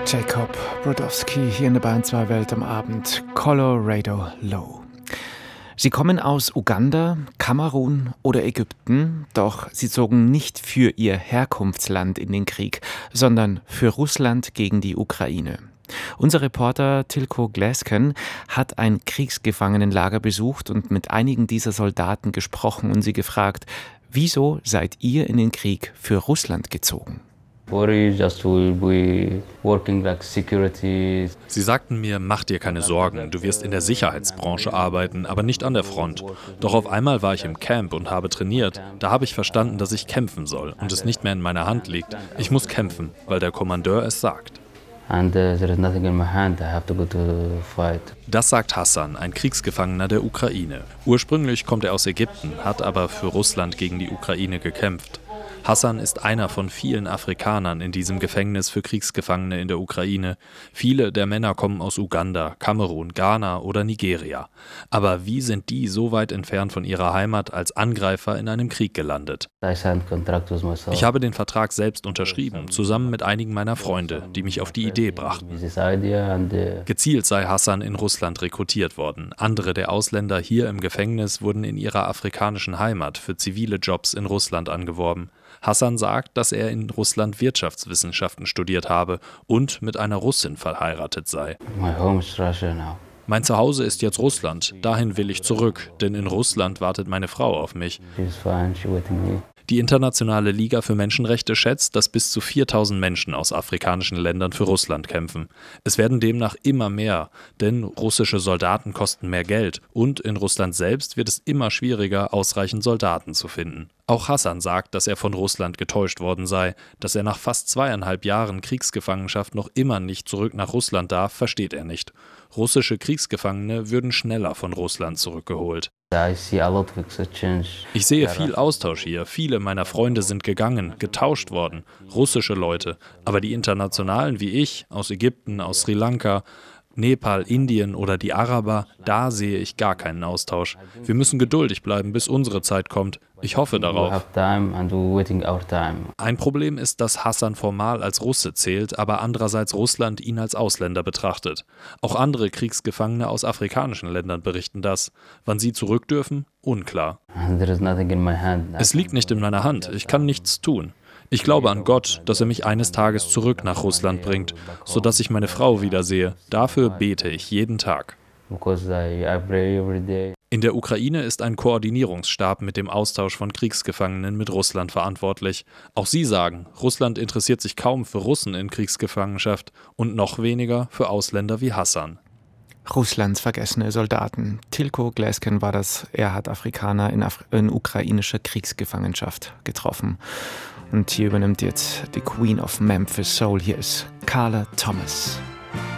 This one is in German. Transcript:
Jacob Brodowski hier in der Bayern 2 Welt am Abend. Colorado Low. Sie kommen aus Uganda, Kamerun oder Ägypten, doch sie zogen nicht für ihr Herkunftsland in den Krieg, sondern für Russland gegen die Ukraine. Unser Reporter Tilko Gläsken hat ein Kriegsgefangenenlager besucht und mit einigen dieser Soldaten gesprochen und sie gefragt, wieso seid ihr in den Krieg für Russland gezogen? Sie sagten mir, mach dir keine Sorgen, du wirst in der Sicherheitsbranche arbeiten, aber nicht an der Front. Doch auf einmal war ich im Camp und habe trainiert. Da habe ich verstanden, dass ich kämpfen soll und es nicht mehr in meiner Hand liegt. Ich muss kämpfen, weil der Kommandeur es sagt. Das sagt Hassan, ein Kriegsgefangener der Ukraine. Ursprünglich kommt er aus Ägypten, hat aber für Russland gegen die Ukraine gekämpft. Hassan ist einer von vielen Afrikanern in diesem Gefängnis für Kriegsgefangene in der Ukraine. Viele der Männer kommen aus Uganda, Kamerun, Ghana oder Nigeria. Aber wie sind die so weit entfernt von ihrer Heimat als Angreifer in einem Krieg gelandet? Ich habe den Vertrag selbst unterschrieben, zusammen mit einigen meiner Freunde, die mich auf die Idee brachten. Gezielt sei Hassan in Russland rekrutiert worden. Andere der Ausländer hier im Gefängnis wurden in ihrer afrikanischen Heimat für zivile Jobs in Russland angeworben. Hassan sagt, dass er in Russland Wirtschaftswissenschaften studiert habe und mit einer Russin verheiratet sei. Mein Zuhause ist jetzt Russland, dahin will ich zurück, denn in Russland wartet meine Frau auf mich. Die Internationale Liga für Menschenrechte schätzt, dass bis zu 4.000 Menschen aus afrikanischen Ländern für Russland kämpfen. Es werden demnach immer mehr, denn russische Soldaten kosten mehr Geld und in Russland selbst wird es immer schwieriger, ausreichend Soldaten zu finden. Auch Hassan sagt, dass er von Russland getäuscht worden sei. Dass er nach fast 2,5 Jahren Kriegsgefangenschaft noch immer nicht zurück nach Russland darf, versteht er nicht. Russische Kriegsgefangene würden schneller von Russland zurückgeholt. Ich sehe viel Austausch hier. Viele meiner Freunde sind gegangen, getauscht worden. Russische Leute. Aber die Internationalen wie ich, aus Ägypten, aus Sri Lanka, Nepal, Indien oder die Araber, da sehe ich gar keinen Austausch. Wir müssen geduldig bleiben, bis unsere Zeit kommt. Ich hoffe darauf. Ein Problem ist, dass Hassan formal als Russe zählt, aber andererseits Russland ihn als Ausländer betrachtet. Auch andere Kriegsgefangene aus afrikanischen Ländern berichten das. Wann sie zurück dürfen? Unklar. Es liegt nicht in meiner Hand. Ich kann nichts tun. Ich glaube an Gott, dass er mich eines Tages zurück nach Russland bringt, sodass ich meine Frau wiedersehe. Dafür bete ich jeden Tag. In der Ukraine ist ein Koordinierungsstab mit dem Austausch von Kriegsgefangenen mit Russland verantwortlich. Auch sie sagen, Russland interessiert sich kaum für Russen in Kriegsgefangenschaft und noch weniger für Ausländer wie Hassan. Russlands vergessene Soldaten. Tilko Gläsken war das. Er hat Afrikaner in ukrainischer Kriegsgefangenschaft getroffen. Und hier übernimmt jetzt die Queen of Memphis Soul. Hier ist Carla Thomas.